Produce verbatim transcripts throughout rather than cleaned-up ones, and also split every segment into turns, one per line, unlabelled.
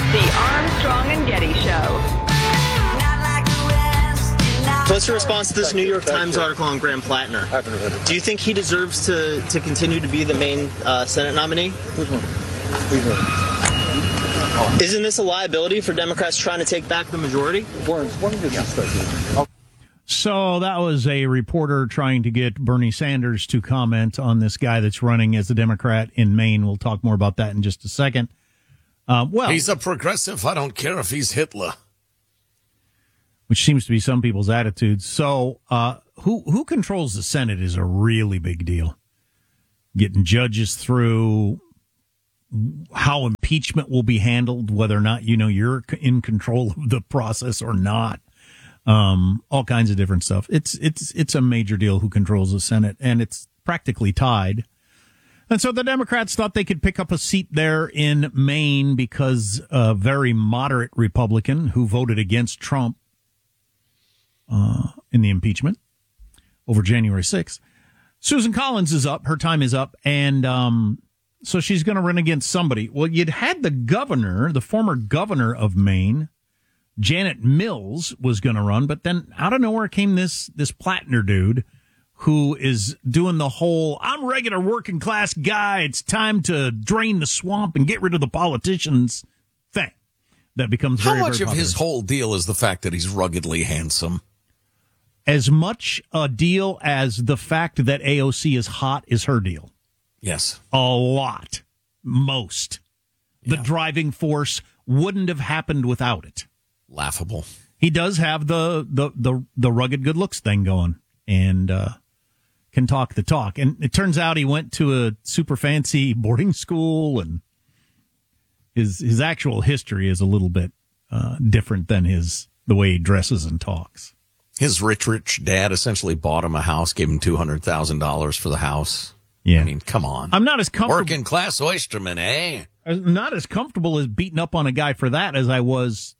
The Armstrong and Getty Show.
What's your response to this New York Times article on Graham Plattner? Do you think he deserves to, to continue to be the main uh, Senate nominee? Isn't this a liability for Democrats trying to take back the majority?
So that was a reporter trying to get Bernie Sanders to comment on this guy that's running as a Democrat in Maine. We'll talk more about that in just a second. Uh, well,
he's a progressive. I don't care if he's Hitler.
Which seems to be some people's attitudes. So uh, who who controls the Senate is a really big deal. Getting judges through, how impeachment will be handled, whether or not, you know, you're in control of the process or not. Um, all kinds of different stuff. It's it's it's a major deal who controls the Senate, and it's practically tied. And so the Democrats thought they could pick up a seat there in Maine because a very moderate Republican who voted against Trump Uh, in the impeachment over January sixth. Susan Collins is up. Her time is up. And um, so she's going to run against somebody. Well, you'd had the governor, the former governor of Maine, Janet Mills, was going to run. But then out of nowhere came this, this Plattner dude who is doing the whole, I'm a regular working class guy. It's time to drain the swamp and get rid of the politicians thing. That becomes very,
How much
very
of his whole deal is the fact that he's ruggedly handsome?
As much a deal as the fact that A O C is hot is her deal.
Yes.
A lot. Most. Yeah. The driving force wouldn't have happened without it.
Laughable.
He does have the, the, the, the rugged good looks thing going and uh, can talk the talk. And it turns out he went to a super fancy boarding school, and his his actual history is a little bit uh, different than his the way he dresses and talks.
His rich, rich dad essentially bought him a house, gave him two hundred thousand dollars for the house.
Yeah.
I mean, come on.
I'm not as comfortable.
Working class oysterman, eh?
I'm not as comfortable as beating up on a guy for that as I was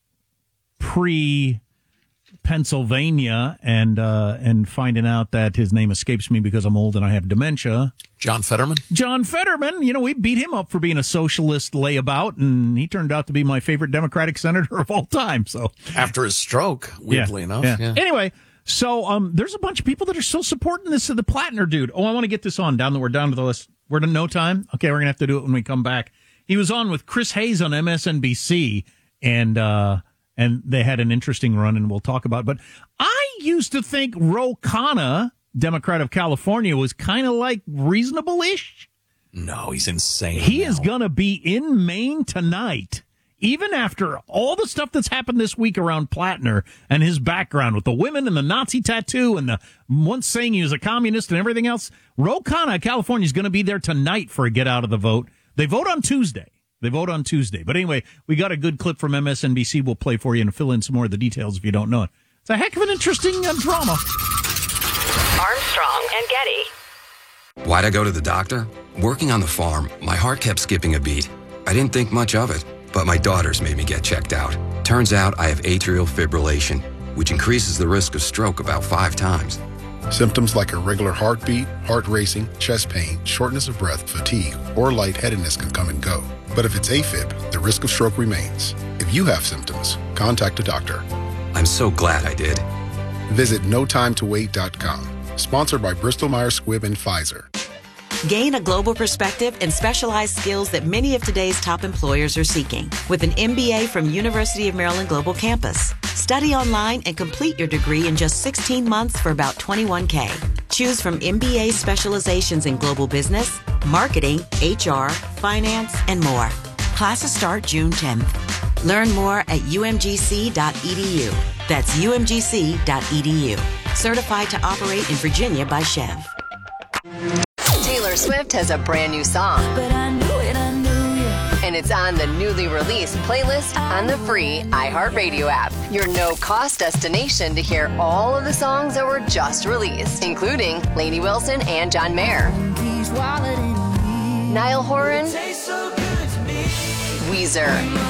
pre Pennsylvania and uh, and finding out that his name escapes me because I'm old and I have dementia.
John Fetterman?
John Fetterman. You know, we beat him up for being a socialist layabout, and he turned out to be my favorite Democratic senator of all time. So
after his stroke, weirdly
yeah,
enough.
Yeah.
Yeah.
Anyway, so um, there's a bunch of people that are still supporting this of the Plattner dude. Oh, I want to get this on. Down the, we're down to the list. We're to no time. Okay, we're going to have to do it when we come back. He was on with Chris Hayes on M S N B C, and uh, and they had an interesting run, and we'll talk about it. But I used to think Ro Khanna, Democrat of California, was kind of like reasonable-ish.
No, he's insane.
He
now.
is going to be in Maine tonight, even after all the stuff that's happened this week around Plattner and his background with the women and the Nazi tattoo and the once saying he was a communist and everything else. Ro Khanna of California is going to be there tonight for a get out of the vote. They vote on Tuesday. They vote on Tuesday. But anyway, we got a good clip from M S N B C we'll play for you and fill in some more of the details if you don't know it. It's a heck of an interesting uh, drama.
Armstrong and Getty.
Why'd I go to the doctor? Working on the farm, my heart kept skipping a beat. I didn't think much of it, but my daughters made me get checked out. Turns out I have atrial fibrillation, which increases the risk of stroke about five times.
Symptoms like irregular heartbeat, heart racing, chest pain, shortness of breath, fatigue, or lightheadedness can come and go. But if it's AFib, the risk of stroke remains. If you have symptoms, contact a doctor.
I'm so glad I did.
Visit no time to wait dot com. Sponsored by Bristol Myers Squibb and Pfizer.
Gain a global perspective and specialized skills that many of today's top employers are seeking with an M B A from University of Maryland Global Campus. Study online and complete your degree in just sixteen months for about twenty-one K. Choose from M B A specializations in global business, marketing, H R, finance, and more. Classes start June tenth. Learn more at U M G C dot E D U. That's U M G C dot E D U. Certified to operate in Virginia by Chev.
Taylor Swift has a brand new song.
But I knew it, I knew it.
And it's on the newly released playlist on the free iHeartRadio app. Your no-cost destination to hear all of the songs that were just released, including Lainey Wilson and John Mayer, Niall Horan, Weezer,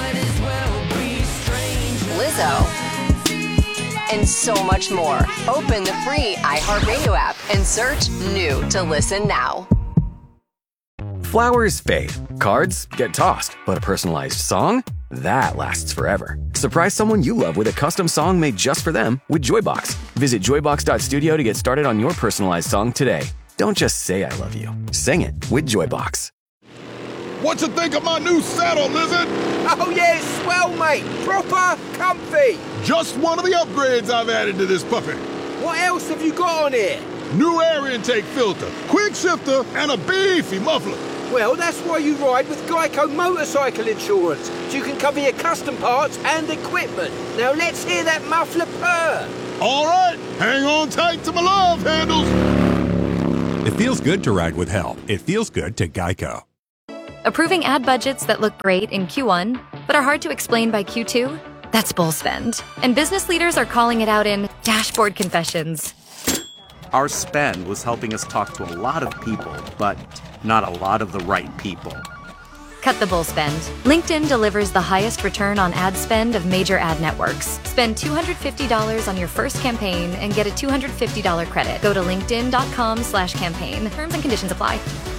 Lizzo, and so much more. Open the free iHeartRadio app and search new to listen now.
Flowers fade, cards get tossed, but a personalized song? that lasts forever. Surprise someone you love with a custom song made just for them with Joybox. Visit joybox dot studio to get started on your personalized song today. Don't just say I love you. Sing it with Joybox.
What you think of my new saddle, Lizard?
Oh yeah, it's swell, mate. Proper comfy.
Just one of the upgrades I've added to this puppy.
What else have you got on here?
New air intake filter, quick shifter, and a beefy muffler.
Well, that's why you ride with Geico Motorcycle Insurance, so you can cover your custom parts and equipment. Now let's hear that muffler purr.
All right, hang on tight to my love handles.
It feels good to ride with help. It feels good to Geico.
Approving ad budgets that look great in Q one, but are hard to explain by Q two? That's bull spend. And business leaders are calling it out in dashboard confessions.
Our spend was helping us talk to a lot of people, but not a lot of the right people.
Cut the bull spend. LinkedIn delivers the highest return on ad spend of major ad networks. Spend two hundred fifty dollars on your first campaign and get a two hundred fifty dollars credit. Go to linkedin.com slash campaign. Terms and conditions apply.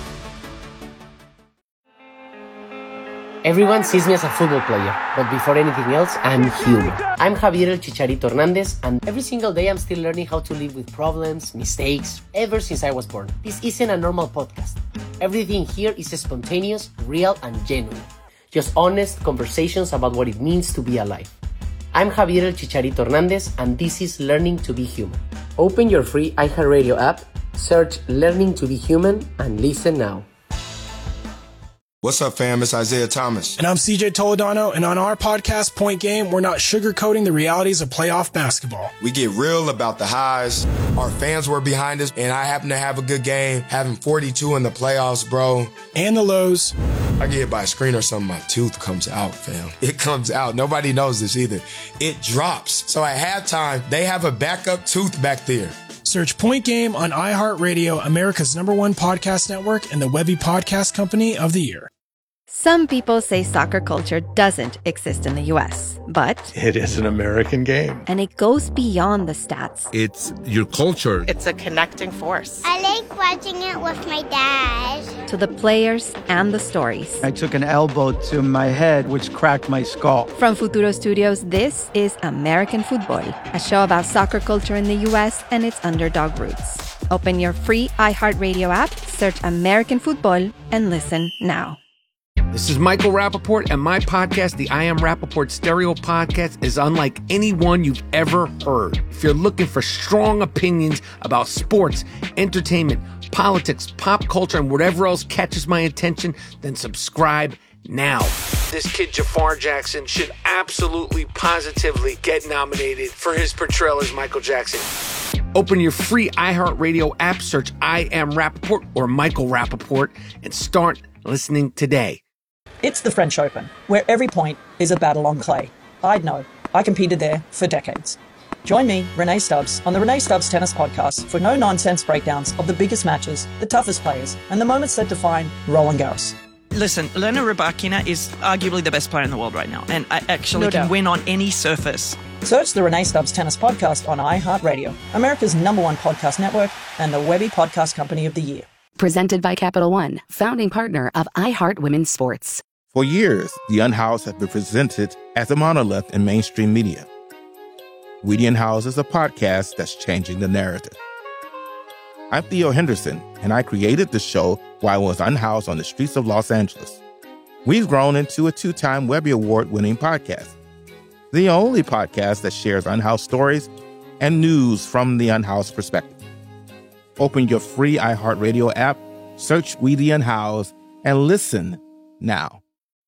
Everyone sees me as a football player, but before anything else, I'm human. I'm Javier El Chicharito Hernandez, and every single day I'm still learning how to live with problems, mistakes, ever since I was born. This isn't a normal podcast. Everything here is spontaneous, real, and genuine. Just honest conversations about what it means to be alive. I'm Javier El Chicharito Hernandez, and this is Learning to Be Human. Open your free iHeartRadio app, search Learning to Be Human, and listen now.
What's up, fam? It's Isaiah Thomas.
And I'm C J Toledano, and on our podcast, Point Game, we're not sugarcoating the realities of playoff basketball.
We get real about the highs. Our fans were behind us, and I happen to have a good game, having forty-two in the playoffs, bro.
And the lows.
I get hit by a screen or something, my tooth comes out, fam. It comes out. Nobody knows this either. It drops. So at halftime, they have a backup tooth back there.
Search Point Game on iHeartRadio, America's number one podcast network, and the Webby Podcast Company of the Year.
Some people say soccer culture doesn't exist in the U S, but
it is an American game.
And it goes beyond the stats.
It's your culture.
It's a connecting force.
I like watching it with my dad.
To the players and the stories.
I took an elbow to my head, which cracked my skull.
From Futuro Studios, this is American Football, a show about soccer culture in the U S and its underdog roots. Open your free iHeartRadio app, search American Football, and listen now.
This is Michael Rappaport, and my podcast, the I Am Rappaport Stereo Podcast, is unlike any one you've ever heard. If you're looking for strong opinions about sports, entertainment, politics, pop culture, and whatever else catches my attention, then subscribe now. This kid, Jafar Jackson, should absolutely, positively get nominated for his portrayal as Michael Jackson. Open your free iHeartRadio app, search I Am Rappaport or Michael Rappaport, and start listening today.
It's the French Open, where every point is a battle on clay. I'd know. I competed there for decades. Join me, Renee Stubbs, on the Renee Stubbs Tennis Podcast for no-nonsense breakdowns of the biggest matches, the toughest players, and the moments that define Roland Garros.
Listen, Elena Rybakina is arguably the best player in the world right now, and I actually
No
can
doubt.
win on any surface.
Search the Renee Stubbs Tennis Podcast on iHeartRadio, America's number one podcast network, and the Webby Podcast Company of the Year.
Presented by Capital One, founding partner of iHeart Women's Sports.
For years, The Unhoused has been presented as a monolith in mainstream media. We the Unhoused is a podcast that's changing the narrative. I'm Theo Henderson, and I created the show while I was unhoused on the streets of Los Angeles. We've grown into a two-time Webby Award-winning podcast, the only podcast that shares unhoused stories and news from the unhoused perspective. Open your free iHeartRadio app, search We the Unhoused, and listen now.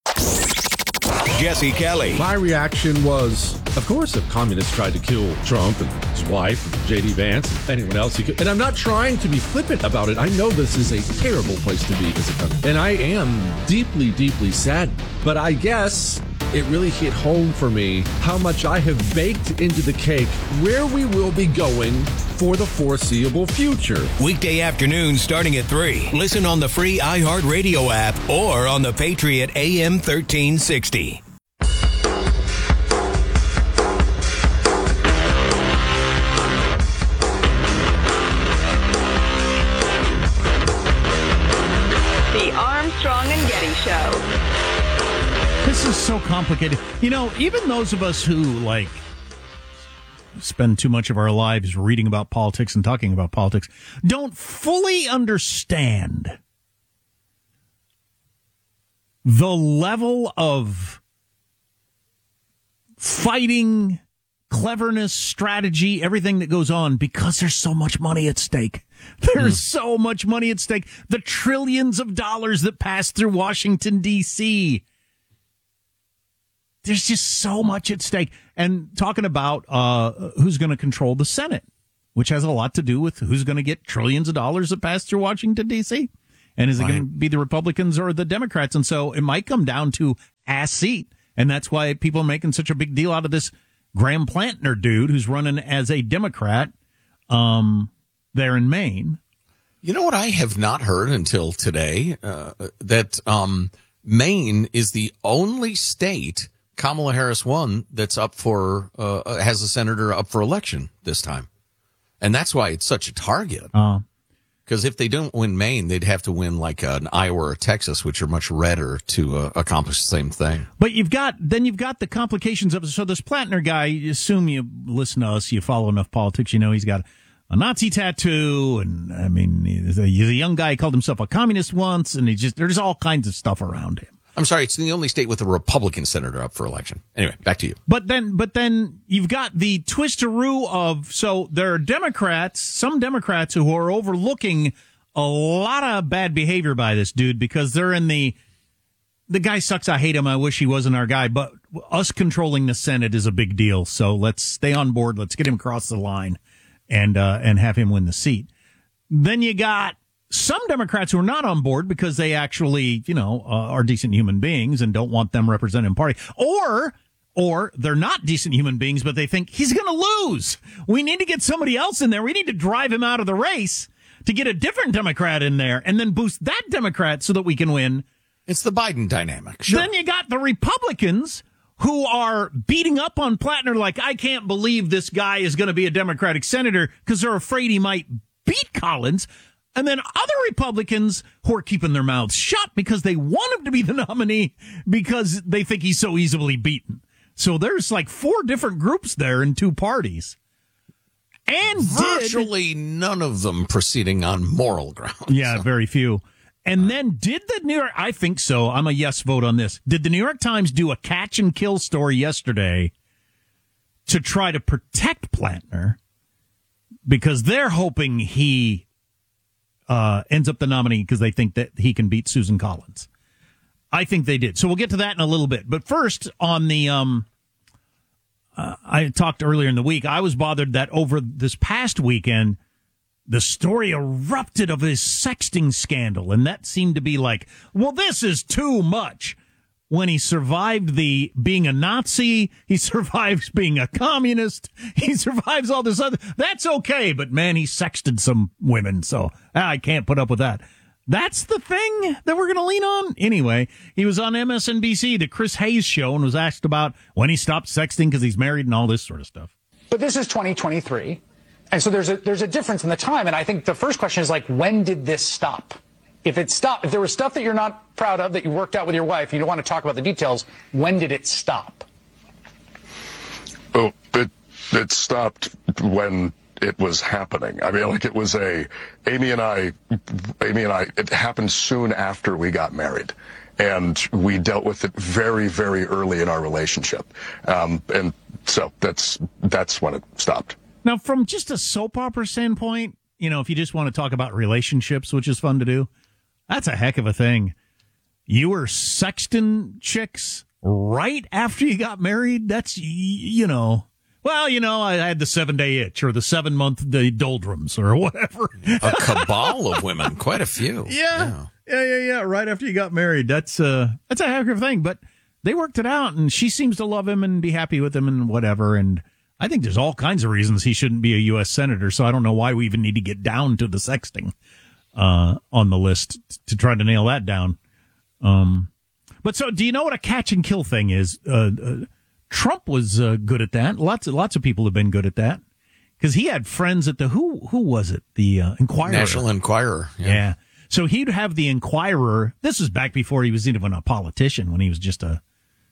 Jesse Kelly.
My reaction was, of course, if communists tried to kill Trump and his wife, and J D Vance, and anyone else he could. And I'm not trying to be flippant about it. I know this is a terrible place to be as a country. And I am deeply, deeply sad. But I guess it really hit home for me how much I have baked into the cake where we will be going for the foreseeable future.
Weekday afternoon starting at three. Listen on the free iHeartRadio app or on the Patriot A M thirteen sixty.
The Armstrong and Getty Show.
This is so complicated. You know, even those of us who, like, spend too much of our lives reading about politics and talking about politics don't fully understand the level of fighting, cleverness, strategy, everything that goes on because there's so much money at stake. There's mm. so much money at stake. The trillions of dollars that pass through Washington, D C There's just so much at stake. And talking about uh, who's going to control the Senate, which has a lot to do with who's going to get trillions of dollars that pass through Washington, D C And is it right. going to be the Republicans or the Democrats? And so it might come down to a seat. And that's why people are making such a big deal out of this Graham Plantner dude who's running as a Democrat um, there in Maine.
You know what I have not heard until today? Uh, that um, Maine is the only state Kamala Harris won that's up for, uh, has a senator up for election this time. And that's why it's such a target.
Uh,
Because if they don't win Maine, they'd have to win like an Iowa or Texas, which are much redder to uh, accomplish the same thing.
But you've got, then you've got the complications of, so this Plantner guy, you assume you listen to us, you follow enough politics, you know he's got a Nazi tattoo, and I mean, he's a, he's a young guy, he called himself a communist once, and he just, there's all kinds of stuff around him.
I'm sorry, it's the only state with a Republican senator up for election. Anyway, back to you.
But then, but then you've got the twisteroo of, so there are Democrats, some Democrats who are overlooking a lot of bad behavior by this dude because they're in the, the guy sucks, I hate him, I wish he wasn't our guy, but us controlling the Senate is a big deal. So let's stay on board, let's get him across the line and, uh, and have him win the seat. Then you got some Democrats who are not on board because they actually, you know, uh, are decent human beings and don't want them representing party. Or, or they're not decent human beings, but they think he's going to lose. We need to get somebody else in there. We need to drive him out of the race to get a different Democrat in there and then boost that Democrat so that we can win.
It's the Biden dynamic. Sure.
Then you got the Republicans who are beating up on Plantner like, I can't believe this guy is going to be a Democratic senator because they're afraid he might beat Collins. And then other Republicans who are keeping their mouths shut because they want him to be the nominee because they think he's so easily beaten. So there's like four different groups there in two parties. And
virtually
did,
none of them proceeding on moral grounds.
Yeah, very few. And then did the New York, I think so, I'm a yes vote on this. Did the New York Times do a catch and kill story yesterday to try to protect Plantner? Because they're hoping he Uh, ends up the nominee because they think that he can beat Susan Collins. I think they did. So we'll get to that in a little bit. But first, on the, um, uh, I talked earlier in the week, I was bothered that over this past weekend, the story erupted of his sexting scandal. And that seemed to be like, well, this is too much. When he survived the being a Nazi, he survives being a communist, he survives all this other, that's okay, but man, he sexted some women, so I can't put up with that. That's the thing that we're going to lean on? Anyway, he was on M S N B C, the Chris Hayes show, and was asked about when he stopped sexting because he's married and all this sort of stuff.
But this is twenty twenty-three, and so there's a, there's a difference in the time, and I think the first question is like, when did this stop? If it stopped, if there was stuff that you're not proud of that you worked out with your wife, you don't want to talk about the details, when did it stop?
Oh, it it stopped when it was happening. I mean, like it was a Amy and I, Amy and I. It happened soon after we got married, and we dealt with it very, very early in our relationship, um, and so that's that's when it stopped.
Now, from just a soap opera standpoint, you know, if you just want to talk about relationships, which is fun to do. That's a heck of a thing. You were sexting chicks right after you got married? That's, you know, well, you know, I had the seven-day itch or the seven-month the doldrums or whatever.
A cabal of women, quite a few.
Yeah. yeah, yeah, yeah, yeah. Right after you got married. That's, uh, that's a heck of a thing. But they worked it out, and she seems to love him and be happy with him and whatever. And I think there's all kinds of reasons he shouldn't be a U S senator, so I don't know why we even need to get down to the sexting. Uh, on the list to try to nail that down. Um, but so do you know what a catch and kill thing is? Uh, uh, Trump was uh, good at that. Lots of, lots of people have been good at that because he had friends at the, who, who was it? The uh, Enquirer.
National Enquirer.
Yeah. yeah. So he'd have the Enquirer. This was back before he was even a politician, when he was just a,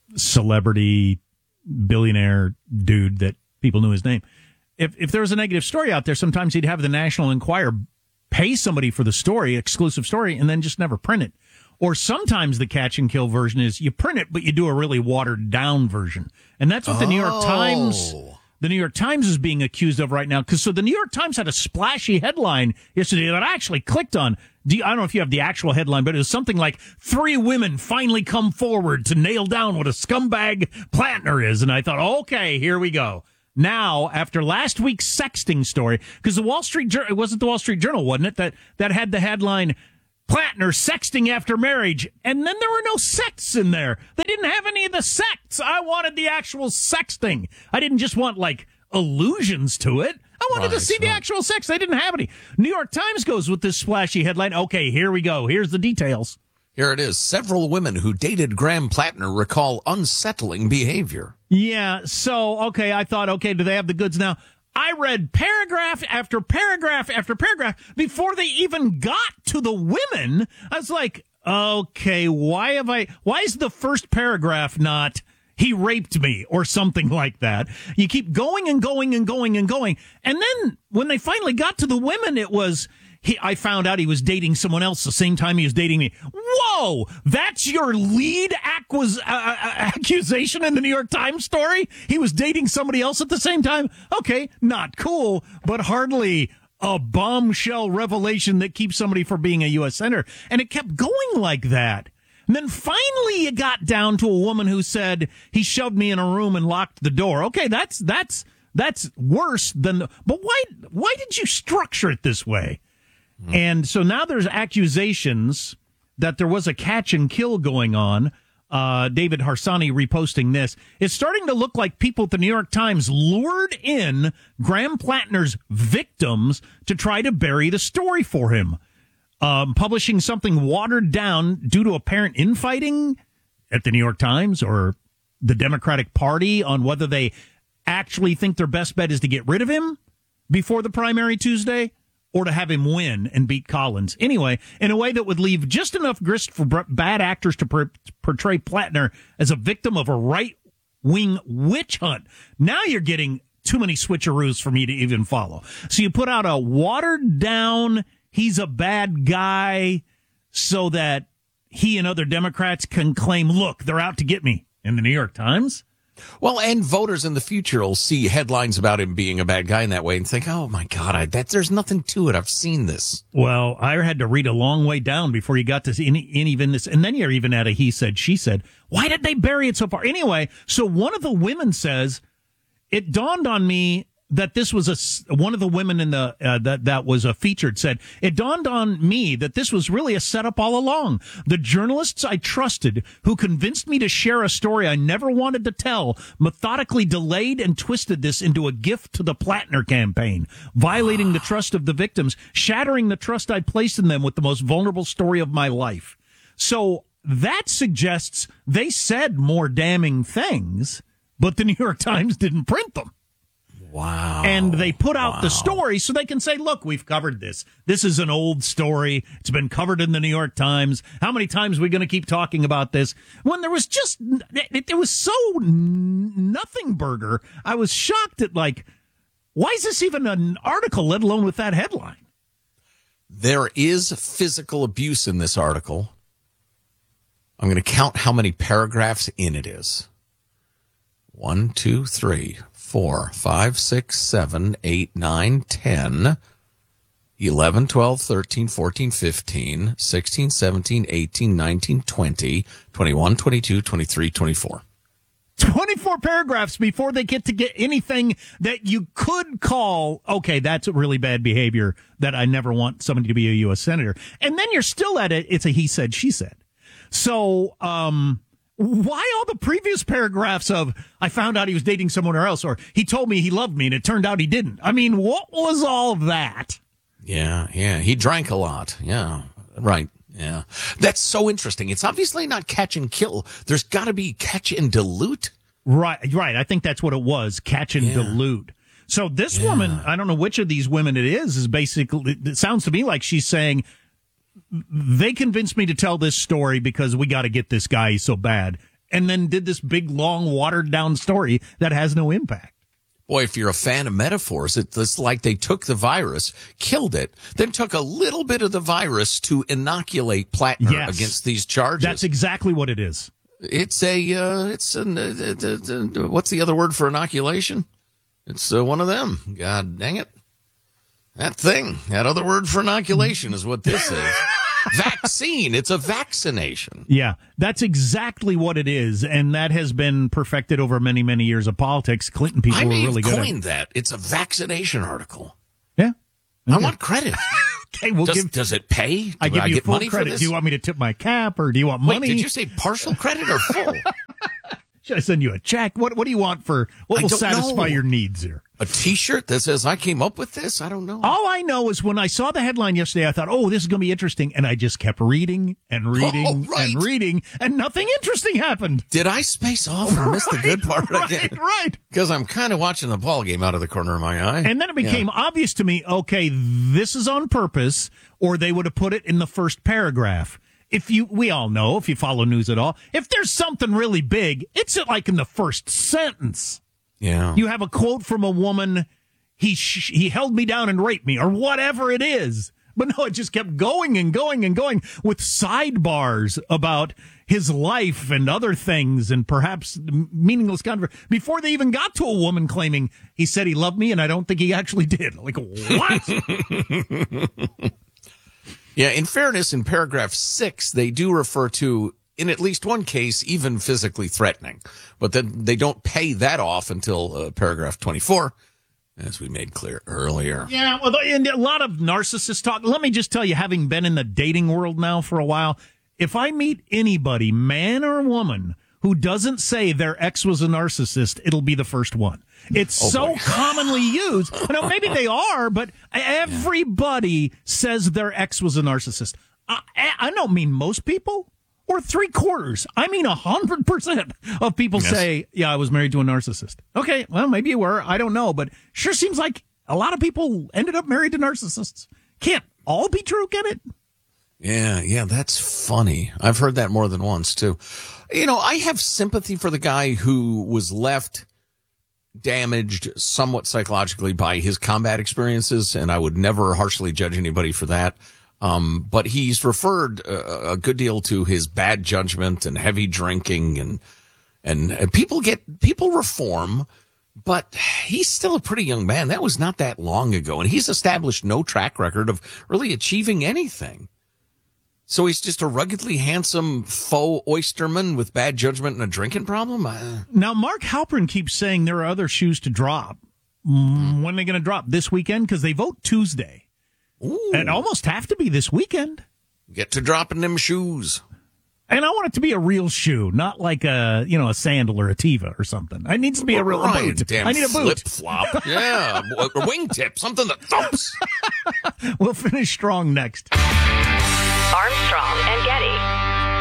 celebrity billionaire dude that people knew his name. If if there was a negative story out there, sometimes he'd have the National Enquirer pay somebody for the story, exclusive story, and then just never print it. Or sometimes the catch and kill version is you print it, but you do a really watered down version. And that's what the New York
Oh.
Times, the New York Times is being accused of right now. Because so the New York Times had a splashy headline yesterday that I actually clicked on. Do you, I don't know if you have the actual headline, but it was something like three women finally come forward to nail down what a scumbag Plattner is. And I thought, okay, here we go. Now, after last week's sexting story, because the Wall Street Journal, it wasn't the Wall Street Journal, wasn't it, that, that had the headline, Plattner sexting after marriage, and then there were no sects in there. They didn't have any of the sects. I wanted the actual sexting. I didn't just want, like, allusions to it. I wanted
Right,
to see the
right.
actual sex. They didn't have any. New York Times goes with this splashy headline. Okay, here we go. Here's the details.
Here it is. Several women who dated Graham Plattner recall unsettling behavior.
Yeah, so, okay, I thought, okay, do they have the goods now? I read paragraph after paragraph after paragraph before they even got to the women. I was like, okay, why have I, why is the first paragraph not, he raped me or something like that? You keep going and going and going and going. And then when they finally got to the women, it was, he, I found out he was dating someone else the same time he was dating me. Whoa, that's your lead acquis- uh, uh, accusation in the New York Times story? He was dating somebody else at the same time? Okay, not cool, but hardly a bombshell revelation that keeps somebody from being a U S senator. And it kept going like that. And then finally you got down to a woman who said, he shoved me in a room and locked the door. Okay, that's that's that's worse than the, but why why did you structure it this way? Mm. And so now there's accusations that there was a catch and kill going on. Uh, David Harsanyi reposting this. It's starting to look like people at the New York Times lured in Graham Plattner's victims to try to bury the story for him. Um, publishing something watered down due to apparent infighting at the New York Times or the Democratic Party on whether they actually think their best bet is to get rid of him before the primary Tuesday or to have him win and beat Collins. Anyway, in a way that would leave just enough grist for b- bad actors to per- portray Plattner as a victim of a right-wing witch hunt. Now you're getting too many switcheroos for me to even follow. So you put out a watered-down, he's a bad guy, so that he and other Democrats can claim, look, they're out to get me in the New York Times.
Well, and voters in the future will see headlines about him being a bad guy in that way and think, oh, my God, I, that there's nothing to it. I've seen this.
Well, I had to read a long way down before you got to see any, any even this. And then you're even at a he said, she said. Why did they bury it so far? Anyway, so one of the women says, it dawned on me that this was a, one of the women in the, uh, that, that was a featured said, it dawned on me that this was really a setup all along. The journalists I trusted who convinced me to share a story I never wanted to tell methodically delayed and twisted this into a gift to the Plattner campaign, violating the trust of the victims, shattering the trust I placed in them with the most vulnerable story of my life. So that suggests they said more damning things, but the New York Times didn't print them.
Wow.
And they put out
wow.
the story so they can say, look, we've covered this. This is an old story. It's been covered in the New York Times. How many times are we going to keep talking about this? When there was just, it, it was so nothing burger. I was shocked at, like, why is this even an article, let alone with that headline?
There is physical abuse in this article. I'm going to count how many paragraphs in it is. One, two, three. Four, five, six, seven, eight, nine, ten, eleven, twelve, thirteen, fourteen, fifteen, sixteen, seventeen, eighteen, nineteen, twenty, twenty-one, twenty-two, twenty-three, twenty-four.
twenty-four paragraphs before they get to get anything that you could call, okay, that's really bad behavior that I never want somebody to be a U S senator. And then you're still at it. It's a he said, she said. So, um, why all the previous paragraphs of, I found out he was dating someone else, or he told me he loved me and it turned out he didn't? I mean, what was all of that?
Yeah, yeah. He drank a lot. Yeah, right. Yeah. That's so interesting. It's obviously not catch and kill. There's got to be catch and dilute.
Right, right. I think that's what it was, catch and
Yeah.
dilute. So this
Yeah.
woman, I don't know which of these women it is, is basically, it sounds to me like she's saying, they convinced me to tell this story because we got to get this guy, he's so bad. and then did this big, long, watered-down story that has no impact.
Boy, if you're a fan of metaphors, it's like they took the virus, killed it, then took a little bit of the virus to inoculate Plattner
Yes.
against these charges.
That's exactly what it is.
It's a, uh, it's an, uh, uh, uh, what's the other word for inoculation? It's uh, one of them. God dang it. That thing, that other word for inoculation is what this is. Vaccine. It's a vaccination.
Yeah, that's exactly what it is, and that has been perfected over many, many years of politics. Clinton people
I
were
may
really
have
good
coined
at it.
that. It's a vaccination article.
Yeah.
I want credit.
Okay, we'll
does,
give,
does it pay? Do
I give you
get
full
money
credit.
for this?
Do you want me to tip my cap, or do you want
Wait,
money?
did you say partial credit or full?
Should I send you a check? What What do you want for? What
I
will
don't
satisfy
know.
your needs here?
A T-shirt that says I came up with this? I don't know.
All I know is when I saw the headline yesterday, I thought, "Oh, this is going to be interesting," and I just kept reading and reading
Oh, right.
and reading, and nothing interesting happened.
Did I space off and miss the good part
right,
again?
Right.
Because I'm kind of watching the ball game out of the corner of my eye.
And then it became
Yeah.
obvious to me, okay, this is on purpose, or they would have put it in the first paragraph. If you, we all know, if you follow news at all, if there's something really big, it's like in the first sentence.
Yeah.
You have a quote from a woman, he sh- he held me down and raped me, or whatever it is. But no, it just kept going and going and going with sidebars about his life and other things and perhaps meaningless conversation before they even got to a woman claiming he said he loved me and I don't think he actually did. Like, what?
Yeah, in fairness, in paragraph six, they do refer to, in at least one case, even physically threatening. But then they don't pay that off until uh, paragraph twenty-four, as we made clear earlier.
Yeah, well, and a lot of narcissist talk. Let me just tell you, having been in the dating world now for a while, if I meet anybody, man or woman, who doesn't say their ex was a narcissist, it'll be the first one. It's
Oh,
so
boy.
commonly used. You know, maybe they are, but everybody says their ex was a narcissist. I, I don't mean most people or three quarters. I mean a hundred percent of people
Yes.
say, yeah, I was married to a narcissist. Okay, well, maybe you were. I don't know, but sure seems like a lot of people ended up married to narcissists. Can't all be true, can it?
Yeah, yeah, that's funny. I've heard that more than once, too. You know, I have sympathy for the guy who was left damaged somewhat psychologically by his combat experiences, and I would never harshly judge anybody for that. Um, but he's referred a, a good deal to his bad judgment and heavy drinking, and and people get people reform, but he's still a pretty young man. That was not that long ago, and he's established no track record of really achieving anything. So he's just a ruggedly handsome faux oysterman with bad judgment and a drinking problem? Uh,
Now, Mark Halperin keeps saying there are other shoes to drop. Mm, when are they going to drop? This weekend? Because they vote Tuesday.
Ooh.
It almost have to be this weekend.
Get to dropping them shoes.
And I want it to be a real shoe, not like a, you know, a sandal or a Teva or something. It needs to be a real a
Right,
boot.
damn
I need a boot.
flip-flop. Yeah, a, a wingtip, something that thumps.
We'll finish strong next.
Armstrong and Getty.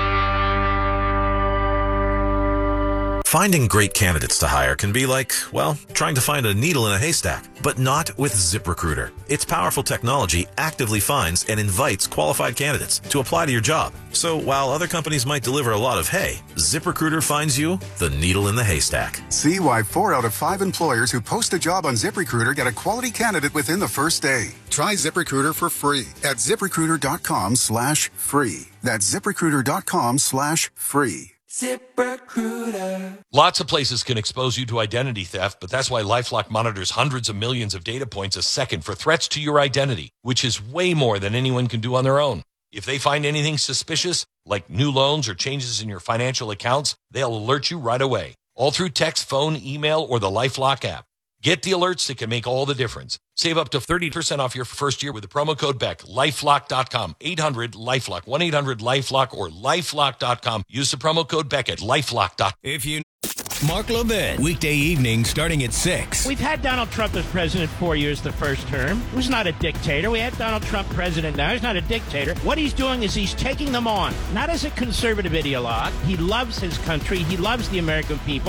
Finding great candidates to hire can be like, well, trying to find a needle in a haystack, but not with ZipRecruiter. Its powerful technology actively finds and invites qualified candidates to apply to your job. So while other companies might deliver a lot of hay, ZipRecruiter finds you the needle in the haystack.
See why four out of five employers who post a job on ZipRecruiter get a quality candidate within the first day. Try ZipRecruiter for free at ZipRecruiter.com slash free. That's ZipRecruiter.com slash free.
ZipRecruiter. Lots of places can expose you to identity theft, but that's why LifeLock monitors hundreds of millions of data points a second for threats to your identity, which is way more than anyone can do on their own. If they find anything suspicious, like new loans or changes in your financial accounts, they'll alert you right away, all through text, phone, email, or the LifeLock app. Get the alerts that can make all the difference. Save up to thirty percent off your first year with the promo code Beck. LifeLock dot com. eight hundred LifeLock. one eight hundred LifeLock or LifeLock dot com. Use the promo code Beck at LifeLock dot com.
If you Mark Levin, weekday evenings starting at six.
We've had Donald Trump as president four years the first term. He was not a dictator. We had Donald Trump president now. He's not a dictator. What he's doing is he's taking them on, not as a conservative ideologue. He loves his country. He loves the American people.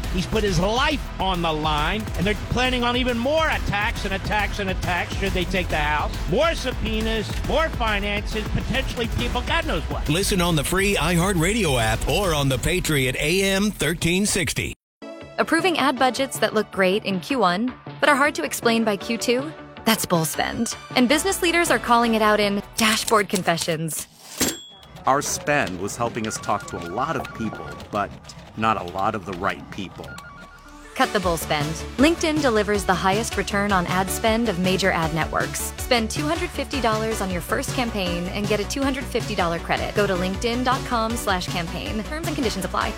He's put his life on the line, and they're planning on even more attacks and attacks and attacks should they take the House. More subpoenas, more finances, potentially people, God knows what.
Listen on the free iHeartRadio app or on the Patriot A M thirteen sixty.
Approving ad budgets that look great in Q one, but are hard to explain by Q two? That's bull spend. And business leaders are calling it out in dashboard confessions.
Our spend was helping us talk to a lot of people, but not a lot of the right people.
Cut the bull spend. LinkedIn delivers the highest return on ad spend of major ad networks. Spend two hundred fifty dollars on your first campaign and get a two hundred fifty dollars credit. Go to linkedin.com slash campaign. Terms and conditions apply.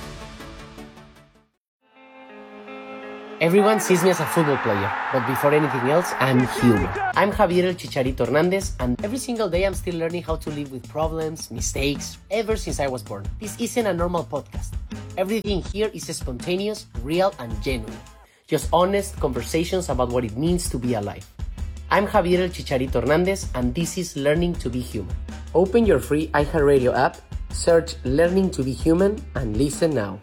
Everyone sees me as a football player, but before anything else, I'm human. I'm Javier El Chicharito Hernandez, and every single day I'm still learning how to live with problems, mistakes, ever since I was born. This isn't a normal podcast. Everything here is spontaneous, real, and genuine. Just honest conversations about what it means to be alive. I'm Javier El Chicharito Hernandez, and this is Learning to be Human. Open your free iHeartRadio app, search Learning to be Human, and listen now.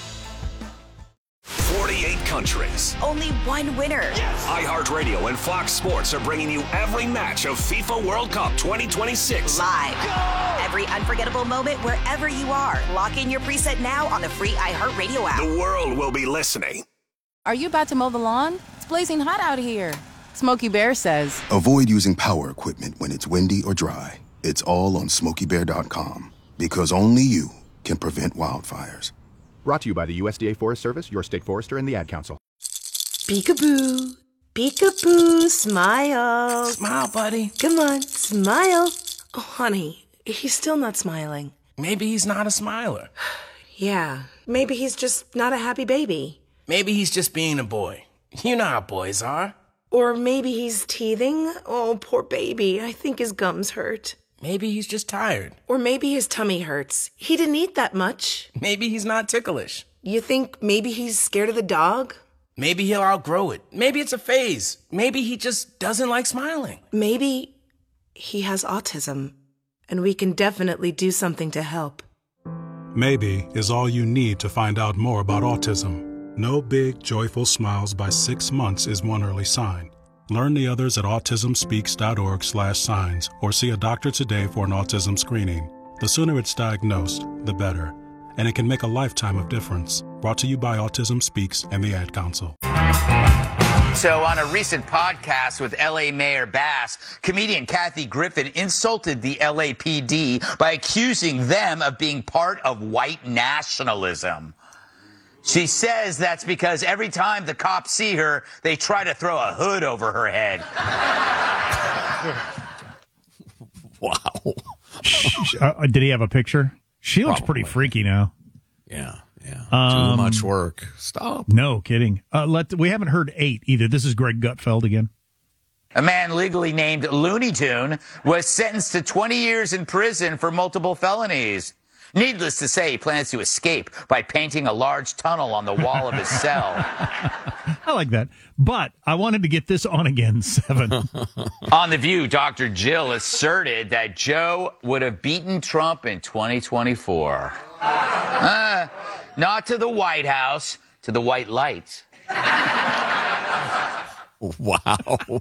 forty-eight countries.
Only one winner.
Yes. iHeartRadio and Fox Sports are bringing you every match of FIFA World Cup twenty twenty-six.
Live. Go! Every unforgettable moment wherever you are. Lock in your preset now on the free iHeartRadio app.
The world will be listening.
Are you about to mow the lawn? It's blazing hot out here. Smokey Bear says,
avoid using power equipment when it's windy or dry. It's all on smokey bear dot com because only you can prevent wildfires.
Brought to you by the U S D A Forest Service, your state forester, and the Ad Council.
Peekaboo. Peekaboo. Smile.
Smile, buddy.
Come on, smile. Oh, honey, he's still not smiling.
Maybe he's not a smiler.
Yeah, maybe he's just not a happy baby.
Maybe he's just being a boy. You know how boys are.
Or maybe he's teething. Oh, poor baby. I think his gums hurt.
Maybe he's just tired.
Or maybe his tummy hurts. He didn't eat that much.
Maybe he's not ticklish.
You think maybe he's scared of the dog?
Maybe he'll outgrow it. Maybe it's a phase. Maybe he just doesn't like smiling.
Maybe he has autism, and we can definitely do something to help.
Maybe is all you need to find out more about autism. No big, joyful smiles by six months is one early sign. Learn the others at autism speaks dot org slash signs or see a doctor today for an autism screening. The sooner it's diagnosed, the better. And it can make a lifetime of difference. Brought to you by Autism Speaks and the Ad Council.
So on a recent podcast with L A Mayor Bass, comedian Kathy Griffin insulted the L A P D by accusing them of being part of white nationalism. She says that's because every time the cops see her, they try to throw a hood over her head.
Wow.
uh, did he have a picture? She looks
Probably.
pretty freaky now.
Yeah, yeah.
Um,
Too much work. Stop.
No kidding. Uh, let we haven't heard eight either. This is Greg Gutfeld again.
A man legally named Looney Tune was sentenced to twenty years in prison for multiple felonies. Needless to say, he plans to escape by painting a large tunnel on the wall of his cell.
I like that. But I wanted to get this on again, Seven.
On The View, Doctor Jill asserted that Joe would have beaten Trump in twenty twenty-four. Uh, not to the White House, to the white lights.
Wow.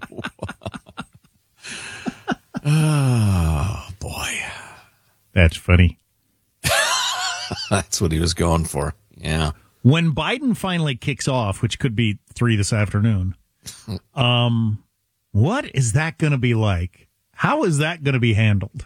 Oh, boy.
That's funny.
That's what he was going for. Yeah.
When Biden finally kicks off, which could be three this afternoon, um, what is that going to be like? How is that going to be handled?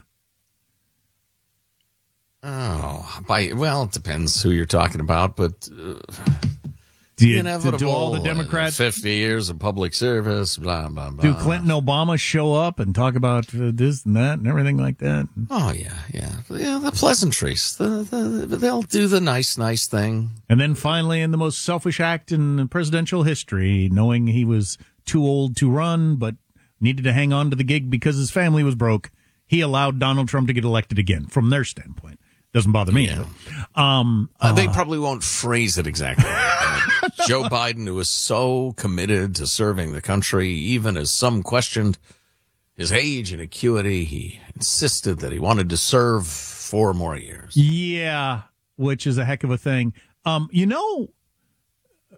Oh, by well, it depends who you're talking about, but uh,
do, you,
inevitable.
do all the Democrats
fifty years of public service, blah blah blah.
Do Clinton, Obama show up and talk about uh, this and that and everything like that?
Oh yeah, yeah, yeah. The pleasantries. The, the, they'll do the nice, nice thing.
And then finally, in the most selfish act in presidential history, knowing he was too old to run but needed to hang on to the gig because his family was broke, he allowed Donald Trump to get elected again. From their standpoint, doesn't bother me.
Yeah.
Um,
uh,
uh,
they probably won't phrase it exactly. Joe Biden, who was so committed to serving the country, even as some questioned his age and acuity, he insisted that he wanted to serve four more years.
Yeah, which is a heck of a thing. Um, you know,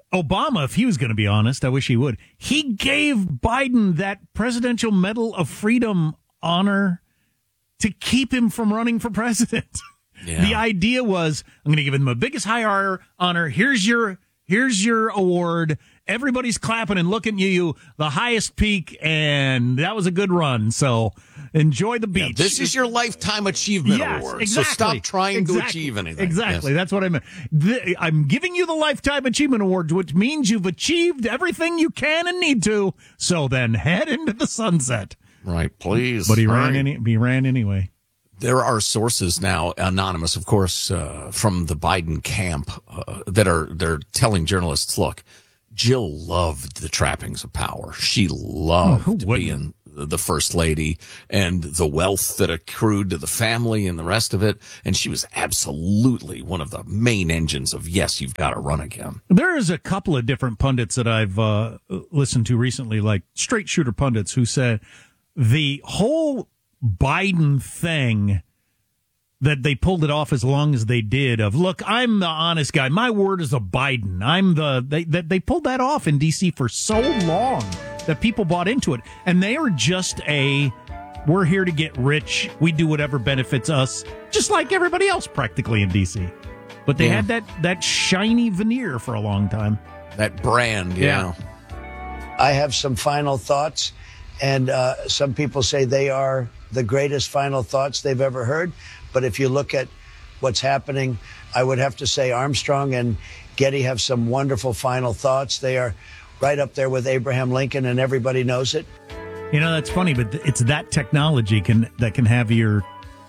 Obama, if he was going to be honest, I wish he would, he gave Biden that Presidential Medal of Freedom honor to keep him from running for president. Yeah. The idea was, I'm going to give him the biggest high honor. Here's your, here's your award. Everybody's clapping and looking at you, the highest peak, and that was a good run. So enjoy the beach.
Yeah, this is your Lifetime Achievement
yes,
Award.
Exactly.
So stop trying
exactly.
to achieve anything.
Exactly.
Yes.
That's what I meant. The, I'm giving you the Lifetime Achievement Award, which means you've achieved everything you can and need to. So then head into the sunset.
Right, please.
But he ran,
right.
any, he ran anyway.
There are sources now, anonymous, of course, uh, from the Biden camp uh, that are they're telling journalists, look, Jill loved the trappings of power. She loved oh, being the first lady and the wealth that accrued to the family and the rest of it. And she was absolutely one of the main engines of, yes, you've got to run again.
There is a couple of different pundits that I've uh, listened to recently, like straight shooter pundits, who said the whole Biden thing, that they pulled it off as long as they did, of, look, I'm the honest guy. My word is a Biden. I'm the, they, they, they pulled that off in D C for so long that people bought into it. And they are just a, we're here to get rich. We do whatever benefits us, just like everybody else practically in D C. But they yeah. had that, that shiny veneer for a long time.
That brand, yeah.
yeah. I have some final thoughts, and uh, some people say they are the greatest final thoughts they've ever heard. But if you look at what's happening, I would have to say Armstrong and Getty have some wonderful final thoughts. They are right up there with Abraham Lincoln, and everybody knows it.
You know, that's funny, but it's that technology can that can have your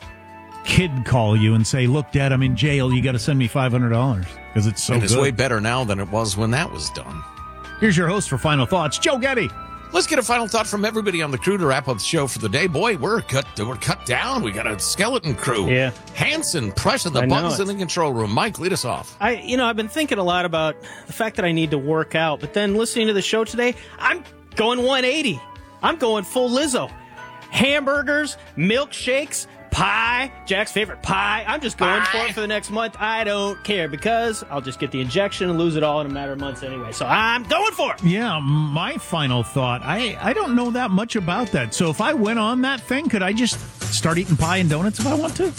kid call you and say, look, Dad, I'm in jail. You got to send me five hundred dollars because it's so
and it's
good.
way better now than it was when that was done.
Here's your host for Final Thoughts, Joe Getty.
Let's get a final thought from everybody on the crew to wrap up the show for the day. Boy, we're cut we're cut down. We got a skeleton crew.
Yeah.
Hanson pressing the
I
buttons in the control room. Mike, lead us off.
I, you know, I've been thinking a lot about the fact that I need to work out, but then listening to the show today, I'm going one eighty. I'm going full Lizzo. Hamburgers, milkshakes, pie, Jack's favorite pie. I'm just going pie. for it for the next month. I don't care because I'll just get the injection and lose it all in a matter of months anyway. So I'm going for it.
Yeah, my final thought, I, I don't know that much about that. So if I went on that thing, could I just start eating pie and donuts if I want to?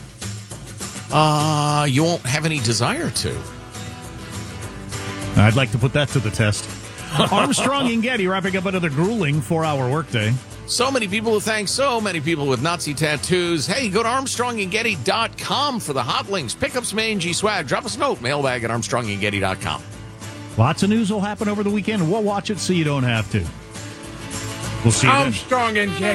Uh, you won't have any desire to.
I'd like to put that to the test. Armstrong and Getty wrapping up another grueling four-hour workday.
So many people to thank, so many people with Nazi tattoos. Hey, go to Armstrong and Getty dot com for the hot links. Pick up some A and G swag. Drop us a note, mailbag at Armstrong and Getty dot com.
Lots of news will happen over the weekend. We'll watch it so you don't have to. We'll see you
Armstrong
then.
and Getty.